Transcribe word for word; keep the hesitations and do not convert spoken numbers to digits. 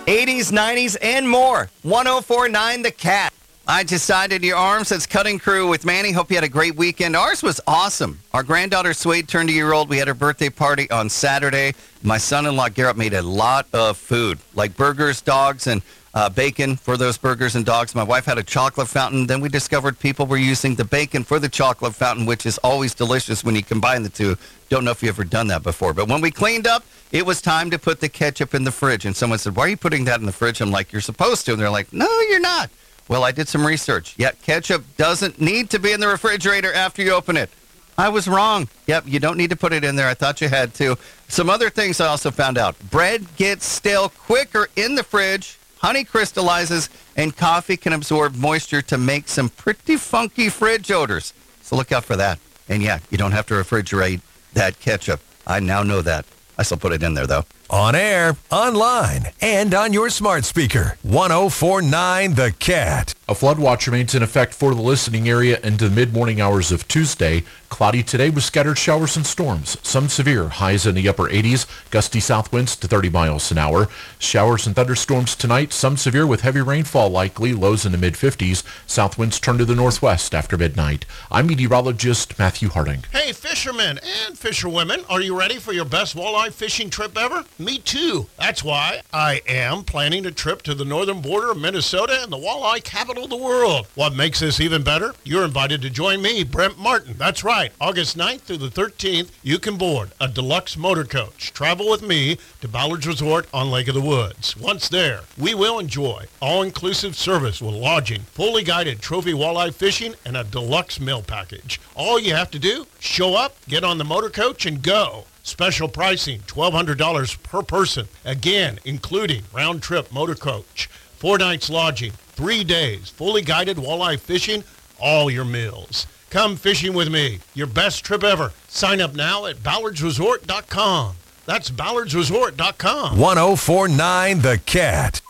eighties, nineties, and more. one oh four point nine The Cat. I decided your arms. It's Cutting Crew with Manny. Hope you had a great weekend. Ours was awesome. Our granddaughter Suede turned a year old. We had her birthday party on Saturday. My son-in-law Garrett made a lot of food, like burgers, dogs, and uh, bacon for those burgers and dogs. My wife had a chocolate fountain. Then we discovered people were using the bacon for the chocolate fountain, which is always delicious when you combine the two. Don't know if you've ever done that before. But when we cleaned up, it was time to put the ketchup in the fridge. And someone said, why are you putting that in the fridge? I'm like, you're supposed to. And they're like, no, you're not. Well, I did some research. Yet ketchup doesn't need to be in the refrigerator after you open it. I was wrong. Yep, you don't need to put it in there. I thought you had to. Some other things I also found out. Bread gets stale quicker in the fridge. Honey crystallizes, and coffee can absorb moisture to make some pretty funky fridge odors. So look out for that. And yeah, you don't have to refrigerate that ketchup. I now know that. I still put it in there, though. On air, online, and on your smart speaker. one oh four point nine The Cat. A flood watch remains in effect for the listening area into the mid-morning hours of Tuesday. Cloudy today with scattered showers and storms. Some severe, highs in the upper eighties, gusty south winds to thirty miles an hour. Showers and thunderstorms tonight, some severe with heavy rainfall likely, lows in the mid-fifties. South winds turn to the northwest after midnight. I'm meteorologist Matthew Harding. Hey, fishermen and fisherwomen, are you ready for your best walleye fishing trip ever? Me too. That's why I am planning a trip to the northern border of Minnesota and the walleye capital of the world. What makes this even better? You're invited to join me, Brent Martin. That's right. August ninth through the thirteenth, you can board a deluxe motor coach. Travel with me to Ballard's Resort on Lake of the Woods. Once there, we will enjoy all-inclusive service with lodging, fully guided trophy walleye fishing, and a deluxe meal package. All you have to do, show up, get on the motor coach, and go. Special pricing, twelve hundred dollars per person. Again, including round-trip motor coach, four nights lodging, three days, fully guided walleye fishing, all your meals. Come fishing with me. Your best trip ever. Sign up now at ballards resort dot com. That's ballards resort dot com. one oh four point nine The Cat.